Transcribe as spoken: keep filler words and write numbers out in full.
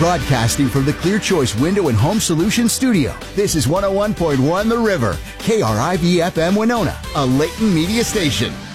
Broadcasting from the Clear Choice Window and Home Solutions studio, this is one oh one point one The River, K R I V F M Winona, a Layton media station.